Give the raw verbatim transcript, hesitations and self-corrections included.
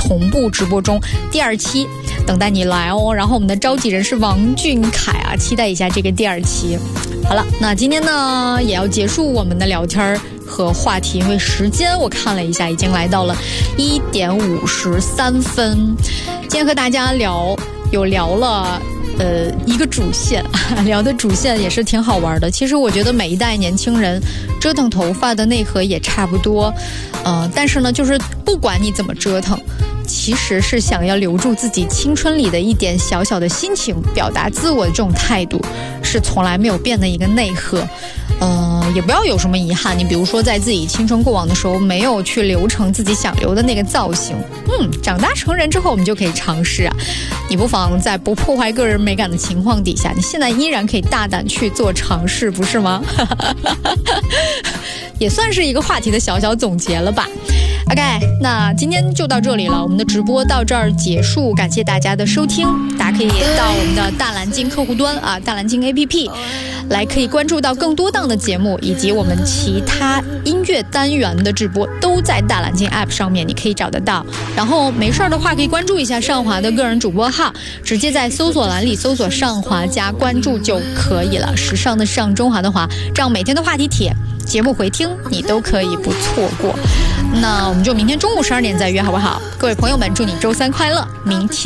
同步直播中，第二期等待你来哦。然后我们的召集人是王俊凯啊，期待一下这个第二期。好了，那今天呢也要结束我们的聊天和话题，因为时间我看了一下，已经来到了一点五十三分。今天和大家聊，有聊了呃一个主线，聊的主线也是挺好玩的。其实我觉得每一代年轻人折腾头发的内核也差不多，呃，但是呢，就是不管你怎么折腾，其实是想要留住自己青春里的一点小小的心情，表达自我的这种态度，是从来没有变的一个内核。呃，也不要有什么遗憾。你比如说，在自己青春过往的时候，没有去留成自己想留的那个造型，嗯，长大成人之后，我们就可以尝试啊。你不妨在不破坏个人美感的情况底下，你现在依然可以大胆去做尝试，不是吗？也算是一个话题的小小总结了吧。OK， 那今天就到这里了，我们的直播到这儿结束，感谢大家的收听。大家可以到我们的大蓝鲸客户端啊，大蓝鲸 A P P 来，可以关注到更多档的节目，以及我们其他音乐单元的直播都在大蓝鲸 App 上面，你可以找得到。然后没事的话，可以关注一下上华的个人主播号，直接在搜索栏里搜索上华加关注就可以了。时尚的上，中华的华，这样每天的话题帖、节目回听你都可以不错过。那我们就明天中午十二点再约，好不好？各位朋友们，祝你周三快乐，明天